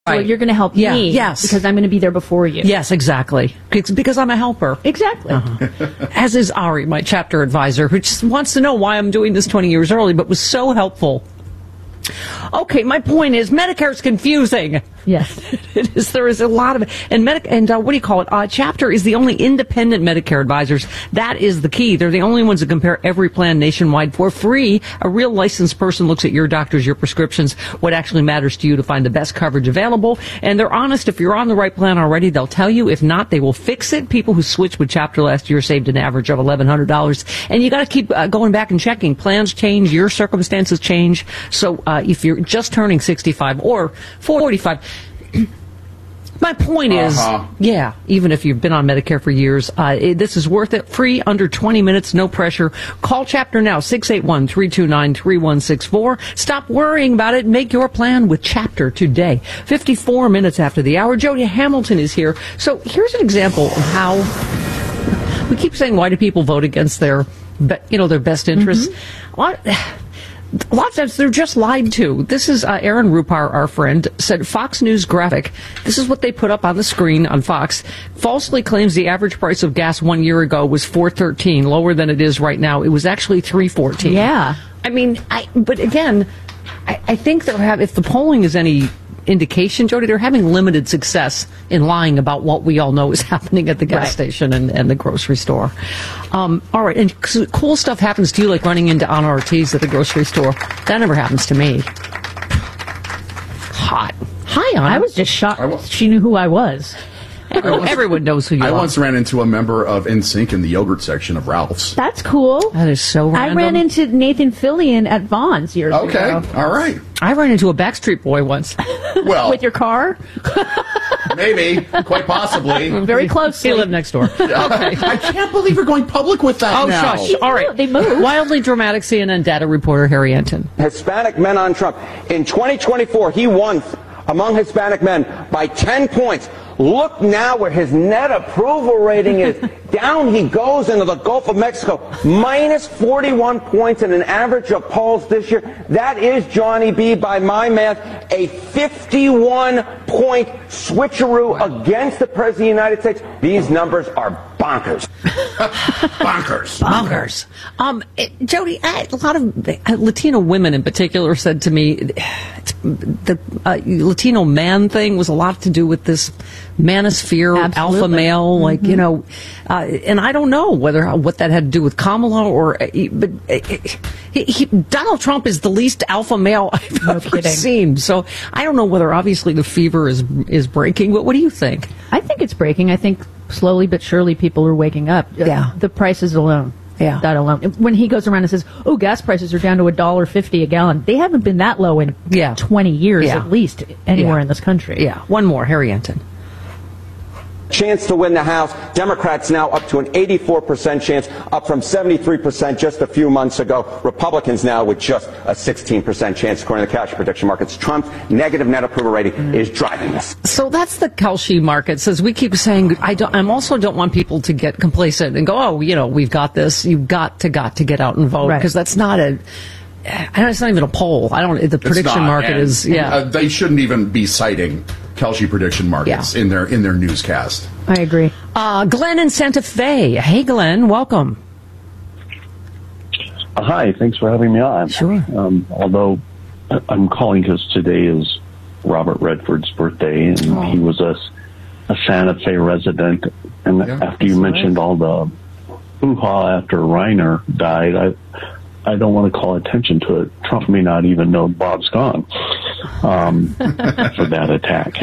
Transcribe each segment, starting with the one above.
So you're going to help me because I'm going to be there before you. Yes, exactly. Because I'm a helper. Exactly. As is Ari, my chapter advisor, who just wants to know why I'm doing this 20 years early, but was so helpful. Okay, my point is Medicare's confusing. Yes. It is. There is a lot of it. And what do you call it? Chapter is the only independent Medicare advisors. That is the key. They're the only ones that compare every plan nationwide for free. A real licensed person looks at your doctors, your prescriptions, what actually matters to you to find the best coverage available. And they're honest. If you're on the right plan already, they'll tell you. If not, they will fix it. People who switched with Chapter last year saved an average of $1,100. And you got to keep going back and checking. Plans change. Your circumstances change. So if you're just turning 65 or 45, my point is, even if you've been on Medicare for years, this is worth it. Free, under 20 minutes, no pressure. Call Chapter now, 681-329-3164. Stop worrying about it. Make your plan with Chapter today. 54 minutes after the hour. Jody Hamilton is here. So here's an example of how we keep saying, why do people vote against their best interests? A lot of times they're just lied to. This is Aaron Rupar, our friend, said Fox News graphic. This is what they put up on the screen on Fox. Falsely claims the average price of gas 1 year ago was $4.13, lower than it is right now. It was actually $3.14. Yeah. I mean, but again, I think if the polling is any indication, Jody, they're having limited success in lying about what we all know is happening at the gas station and the grocery store. All right, and cool stuff happens to you, like running into Anna Ortiz at the grocery store. That never happens to me. Hot. Hi, Anna. I was just shocked she knew who I was. Everyone knows who you are. I once ran into a member of NSYNC in the yogurt section of Ralph's. That's cool. That is so random. I ran into Nathan Fillion at Vaughn's years ago. Okay, all right. I ran into a Backstreet Boy once. Well, with your car? Maybe, quite possibly. Very close. He lived next door. Okay. I can't believe you're going public with that now. Shush. All right. They moved. Wildly dramatic CNN data reporter Harry Enton. Hispanic men on Trump. In 2024, he won among Hispanic men by 10 points. Look now where his net approval rating is. Down he goes into the Gulf of Mexico. Minus 41 points in an average of polls this year. That is, Johnny B., by my math, a 51-point switcheroo against the President of the United States. These numbers are bonkers. Bonkers. Jody, a lot of Latino women in particular said to me the Latino man thing was a lot to do with this manosphere, alpha male, and I don't know what that had to do with Kamala but Donald Trump is the least alpha male I've ever seen. So I don't know whether obviously the fever is breaking, but what do you think? I think it's breaking. I think slowly but surely people are waking up. Yeah. The prices alone. Yeah. That alone. When he goes around and says, gas prices are down to $1.50 a gallon, they haven't been that low in 20 years at least anywhere in this country. Yeah. One more, Harry Enton. Chance to win the House. Democrats now up to an 84% chance, up from 73% just a few months ago. Republicans now with just a 16% chance, according to the Kalshi prediction markets. Trump's negative net approval rating is driving this. So that's the Kalshi market. Says we keep saying, I also don't want people to get complacent and go, we've got this. You've got to get out and vote, because that's not it's not even a poll. The prediction market is, they shouldn't even be citing Kalshi prediction markets in their newscast. I agree. Glenn in Santa Fe. Hey, Glenn, welcome. Hi, thanks for having me on. Sure. Although I'm calling because today is Robert Redford's birthday, and he was a Santa Fe resident. And after you mentioned all the hoo-ha after Reiner died, I don't want to call attention to it. Trump may not even know Bob's gone for that attack.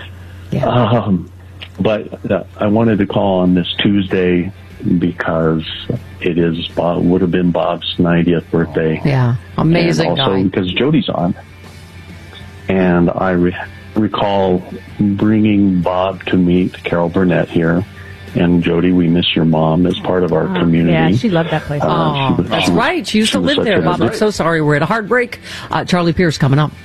But I wanted to call on this Tuesday because it would have been Bob's 90th birthday. Yeah, amazing. And also guy. Because Jody's on. And I recall bringing Bob to meet Carol Burnett here. And Jody, we miss your mom as part of our community. Yeah, she loved that place. That's right. She used to live there, Bob. I'm so sorry. We're at a hard break. Charlie Pierce coming up.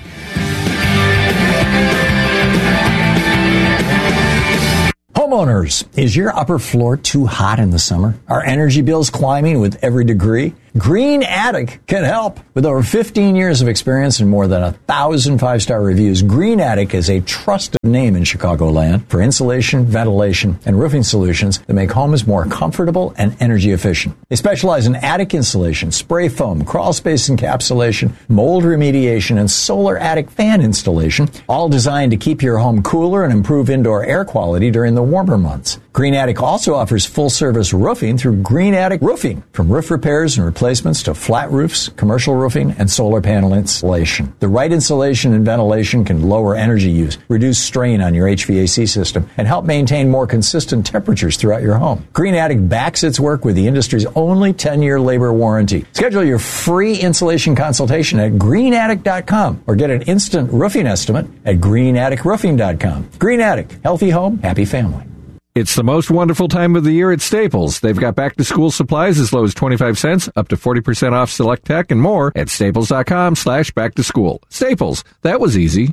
Homeowners, is your upper floor too hot in the summer? Are energy bills climbing with every degree? Green Attic can help. With over 15 years of experience and more than 1,000 5-star reviews, Green Attic is a trusted name in Chicagoland for insulation, ventilation, and roofing solutions that make homes more comfortable and energy efficient. They specialize in attic insulation, spray foam, crawl space encapsulation, mold remediation, and solar attic fan installation, all designed to keep your home cooler and improve indoor air quality during the warmer months. Green Attic also offers full-service roofing through Green Attic Roofing, from roof repairs and replacements to flat roofs, commercial roofing, and solar panel installation. The right insulation and ventilation can lower energy use, reduce strain on your HVAC system, and help maintain more consistent temperatures throughout your home. Green Attic backs its work with the industry's only 10-year labor warranty. Schedule your free insulation consultation at greenattic.com or get an instant roofing estimate at greenatticroofing.com. Green Attic, healthy home, happy family. It's the most wonderful time of the year at Staples. They've got back-to-school supplies as low as 25 cents, up to 40% off select tech, and more at staples.com/back-to-school. Staples, that was easy.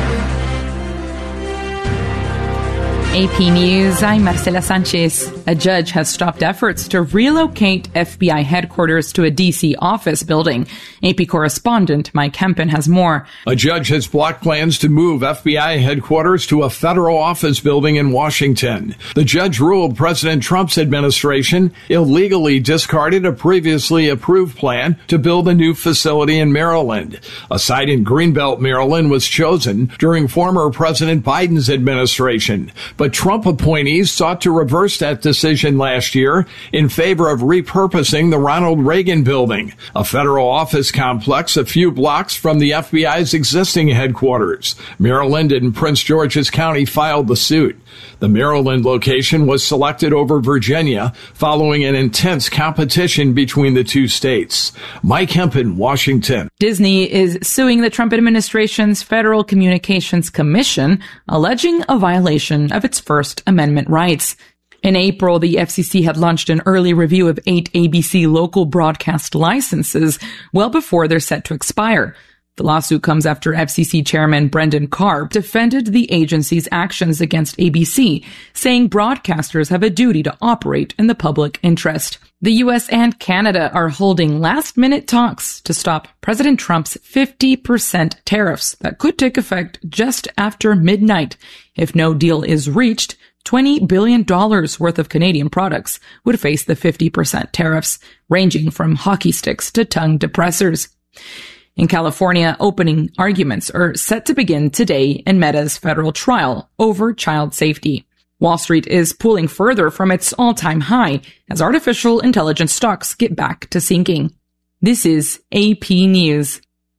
AP News, I'm Marcela Sanchez. A judge has stopped efforts to relocate FBI headquarters to a D.C. office building. AP correspondent Mike Hempen has more. A judge has blocked plans to move FBI headquarters to a federal office building in Washington. The judge ruled President Trump's administration illegally discarded a previously approved plan to build a new facility in Maryland. A site in Greenbelt, Maryland was chosen during former President Biden's administration. But Trump appointees sought to reverse that decision last year in favor of repurposing the Ronald Reagan building, a federal office complex a few blocks from the FBI's existing headquarters. Maryland and Prince George's County filed the suit. The Maryland location was selected over Virginia following an intense competition between the two states. Mike Hempen, Washington. Disney is suing the Trump administration's Federal Communications Commission, alleging a violation of its First Amendment rights. In April, the FCC had launched an early review of 8 ABC local broadcast licenses well before they're set to expire. The lawsuit comes after FCC Chairman Brendan Carr defended the agency's actions against ABC, saying broadcasters have a duty to operate in the public interest. The U.S. and Canada are holding last-minute talks to stop President Trump's 50% tariffs that could take effect just after midnight. If no deal is reached, $20 billion worth of Canadian products would face the 50% tariffs, ranging from hockey sticks to tongue depressors. In California, opening arguments are set to begin today in Meta's federal trial over child safety. Wall Street is pulling further from its all-time high as artificial intelligence stocks get back to sinking. This is AP News.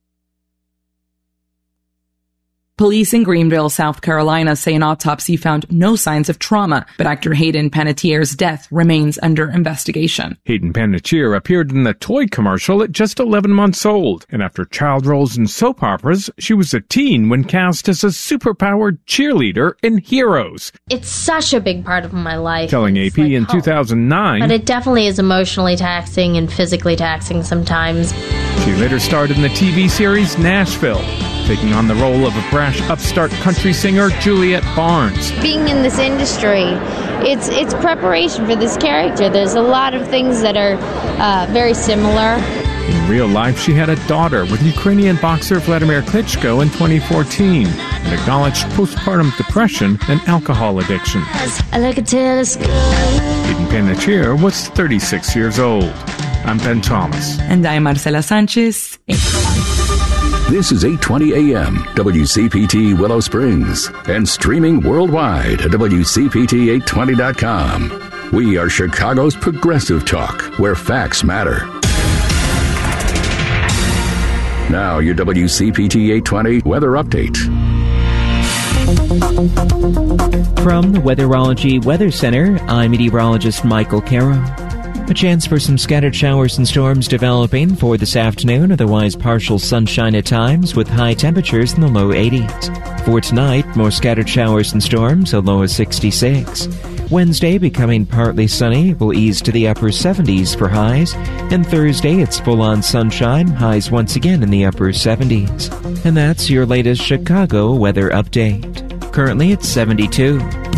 Police in Greenville, South Carolina say an autopsy found no signs of trauma, but actor Hayden Panettiere's death remains under investigation. Hayden Panettiere appeared in the toy commercial at just 11 months old, and after child roles in soap operas, she was a teen when cast as a superpowered cheerleader in Heroes. It's such a big part of my life. Telling AP in 2009. But it definitely is emotionally taxing and physically taxing sometimes. She later starred in the TV series Nashville, taking on the role of a brash upstart country singer Juliet Barnes. Being in this industry, it's preparation for this character. There's a lot of things that are very similar. In real life, she had a daughter with Ukrainian boxer Vladimir Klitschko in 2014 and acknowledged postpartum depression and alcohol addiction. I like a telescope. Hayden Panettiere was 36 years old. I'm Ben Thomas. And I'm Marcela Sanchez. This is 820 AM, WCPT Willow Springs, and streaming worldwide at WCPT820.com. We are Chicago's progressive talk, where facts matter. Now, your WCPT 820 weather update. From the Weatherology Weather Center, I'm meteorologist Michael Caro. A chance for some scattered showers and storms developing for this afternoon, otherwise partial sunshine at times with high temperatures in the low 80s. For tonight, more scattered showers and storms, a low of 66. Wednesday, becoming partly sunny, will ease to the upper 70s for highs. And Thursday, it's full-on sunshine, highs once again in the upper 70s. And that's your latest Chicago weather update. Currently, it's 72.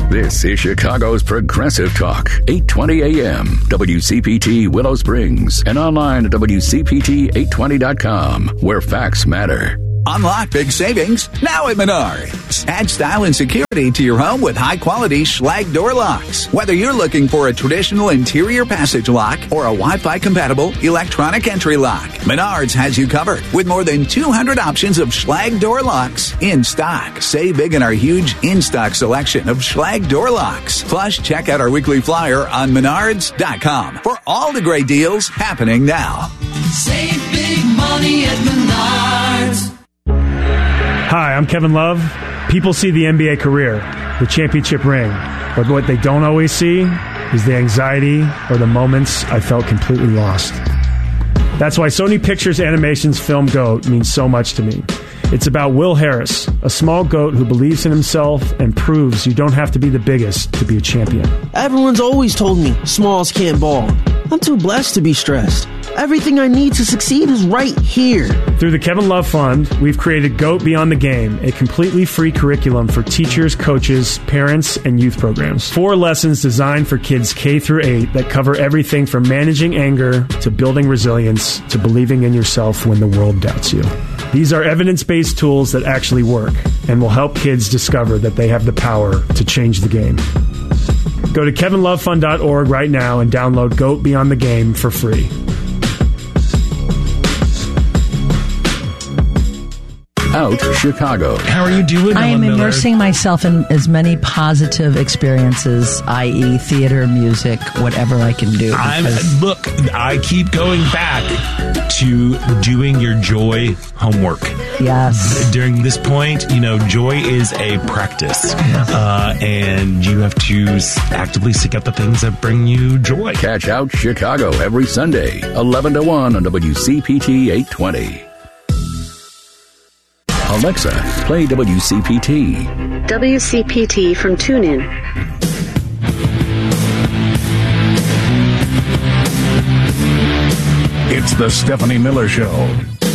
This is Chicago's Progressive Talk, 820 AM, WCPT Willow Springs, and online at WCPT820.com, where facts matter. Unlock big savings now at Menards. Add style and security to your home with high-quality Schlage door locks. Whether you're looking for a traditional interior passage lock or a Wi-Fi compatible electronic entry lock, Menards has you covered with more than 200 options of Schlage door locks in stock. Save big in our huge in-stock selection of Schlage door locks. Plus, check out our weekly flyer on Menards.com for all the great deals happening now. Save big money at Menards. Hi, I'm Kevin Love. People see the NBA career, the championship ring, but what they don't always see is the anxiety or the moments I felt completely lost. That's why Sony Pictures Animation's film GOAT means so much to me. It's about Will Harris, a small goat who believes in himself and proves you don't have to be the biggest to be a champion. Everyone's always told me smalls can't ball. I'm too blessed to be stressed. Everything I need to succeed is right here. Through the Kevin Love Fund, we've created GOAT Beyond the Game, a completely free curriculum for teachers, coaches, parents, and youth programs. 4 lessons designed for kids K through 8 that cover everything from managing anger to building resilience to believing in yourself when the world doubts you. These are evidence-based tools that actually work and will help kids discover that they have the power to change the game. Go to kevinlovefund.org right now and download GOAT Beyond the Game for free. Out Chicago. How are you doing? I am immersing myself in as many positive experiences, i.e. theater, music, whatever I can do. Look, I keep going back to doing your joy homework. Yes. During this point, joy is a practice. And you have to actively seek out the things that bring you joy. Catch Out Chicago every Sunday, 11 to 1 on WCPT 820. Alexa, play WCPT. WCPT from TuneIn. It's the Stephanie Miller Show.